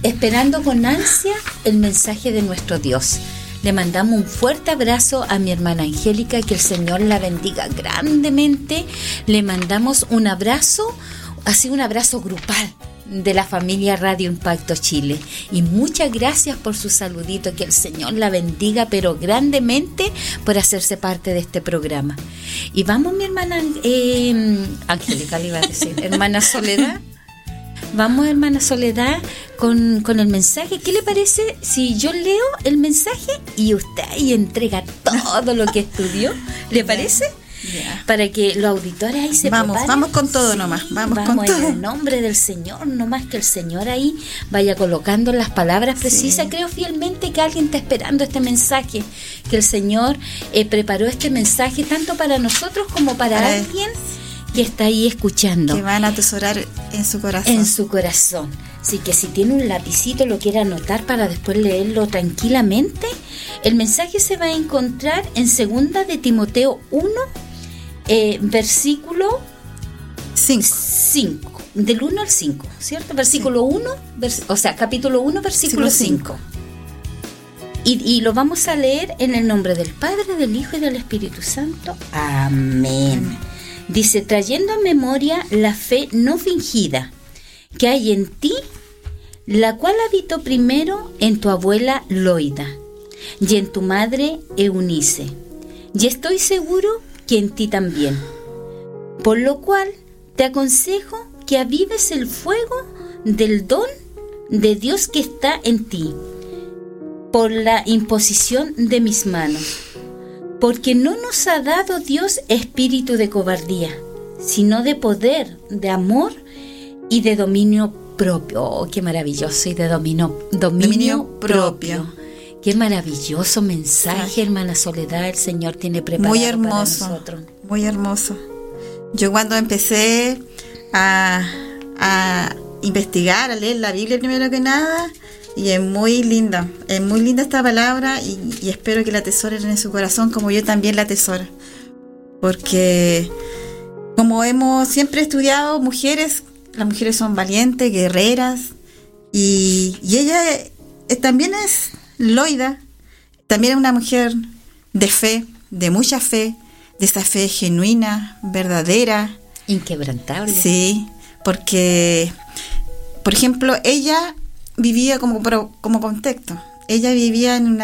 esperando con ansia el mensaje de nuestro Dios. Le mandamos un fuerte abrazo a mi hermana Angélica, que el Señor la bendiga grandemente. Le mandamos un abrazo, así un abrazo grupal de la familia Radio Impacto Chile. Y muchas gracias por su saludito, que el Señor la bendiga, pero grandemente, por hacerse parte de este programa. Y vamos, mi hermana Angélica, le iba a decir, hermana Soledad. Vamos, hermana Soledad, con el mensaje. ¿Qué le parece si yo leo el mensaje y usted ahí entrega todo lo que estudió? ¿Le parece? Yeah. Para que los auditores ahí se preparen. Vamos con todo, sí, nomás. Vamos con todo. En el nombre del Señor, nomás que el Señor ahí vaya colocando las palabras precisas. Sí. Creo fielmente que alguien está esperando este mensaje, que el Señor preparó este mensaje tanto para nosotros como para alguien que está ahí escuchando. Que van a atesorar en su corazón. En su corazón. Así que si tiene un lapicito, lo quiere anotar para después leerlo tranquilamente. El mensaje se va a encontrar en 2 de Timoteo 1, versículo 5. Del 1 al 5, ¿cierto? Versículo 1, capítulo 1, versículo 5. Y lo vamos a leer en el nombre del Padre, del Hijo y del Espíritu Santo. Amén. Dice: trayendo a memoria la fe no fingida que hay en ti, la cual habitó primero en tu abuela Loida y en tu madre Eunice, y estoy seguro que en ti también. Por lo cual te aconsejo que avives el fuego del don de Dios que está en ti, por la imposición de mis manos. Porque no nos ha dado Dios espíritu de cobardía, sino de poder, de amor y de dominio propio. Oh, qué maravilloso, y de dominio propio. Qué maravilloso mensaje, hermana Soledad, el Señor tiene preparado muy hermoso, para nosotros. Muy hermoso. Yo cuando empecé a investigar, a leer la Biblia primero que nada, y es muy linda esta palabra, y espero que la atesoren en su corazón como yo también la atesoro. Porque como hemos siempre estudiado, las mujeres son valientes, guerreras, y ella también es Loida, también es una mujer de fe, de mucha fe, de esa fe genuina, verdadera, inquebrantable. Sí, porque, por ejemplo, ella vivía como contexto. Ella vivía en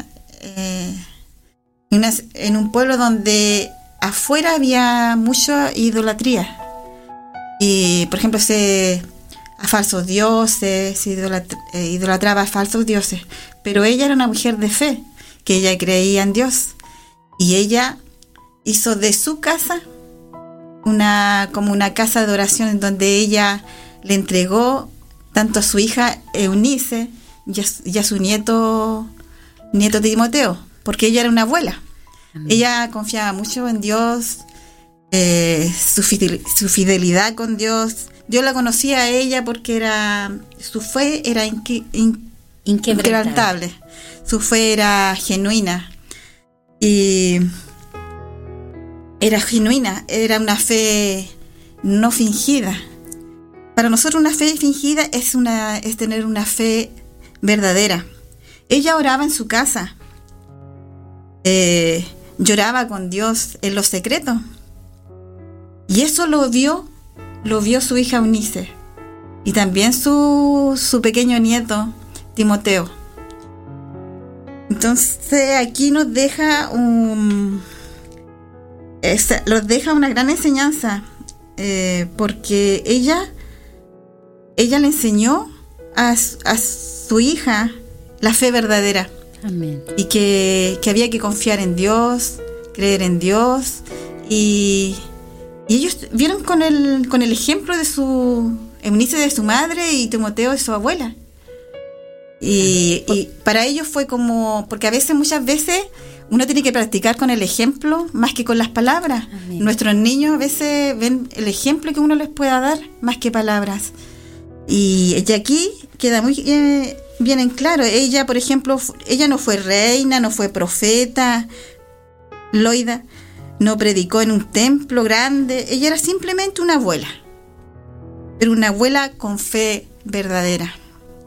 un pueblo donde afuera había mucha idolatría. Y, por ejemplo, a falsos dioses, idolatraba a falsos dioses. Pero ella era una mujer de fe, que ella creía en Dios. Y ella hizo de su casa como una casa de oración, en donde ella le entregó tanto a su hija Eunice y a su nieto Timoteo, porque ella era una abuela. Amén. Ella confiaba mucho en Dios, su fidelidad con Dios. Dios la conocía a ella porque su fe era inquebrantable. Su fe era genuina. Y era una fe no fingida. Para nosotros una fe fingida es tener una fe verdadera. Ella oraba en su casa, lloraba con Dios en los secretos, y eso lo vio su hija Eunice, y también su pequeño nieto Timoteo. Entonces aquí nos deja una gran enseñanza, porque ella le enseñó a su hija la fe verdadera. Amén. Y que había que confiar en Dios, creer en Dios, y ellos vieron con el ejemplo de Eunice, de su madre, y Timoteo de su abuela. Y para ellos fue como, porque muchas veces uno tiene que practicar con el ejemplo más que con las palabras. Amén. Nuestros niños a veces ven el ejemplo que uno les pueda dar más que palabras. Y aquí queda muy bien en claro. Ella, por ejemplo, ella no fue reina, no fue profeta. Loida no predicó en un templo grande. Ella era simplemente una abuela, pero una abuela con fe verdadera.